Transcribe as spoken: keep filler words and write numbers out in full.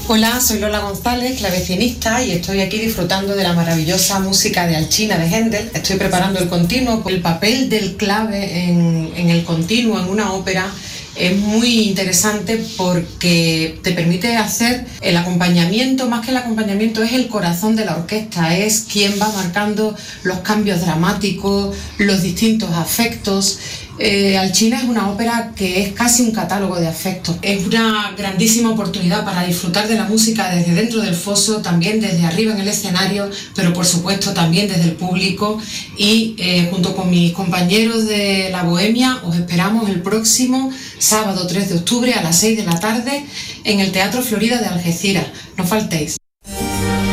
Hola, soy Lola González, clavecinista, y estoy aquí disfrutando de la maravillosa música de Alcina de Händel. Estoy preparando el continuo. El papel del clave en, en el continuo, en una ópera, es muy interesante porque te permite hacer el acompañamiento. Más que el acompañamiento, es el corazón de la orquesta, es quien va marcando los cambios dramáticos, los distintos afectos. Eh, Alcina es una ópera que es casi un catálogo de afectos. Es una grandísima oportunidad para disfrutar de la música desde dentro del foso, también desde arriba en el escenario, pero por supuesto también desde el público. Y eh, junto con mis compañeros de La Bohemia, os esperamos el próximo sábado tres de octubre a las seis de la tarde en el Teatro Florida de Algeciras. No faltéis.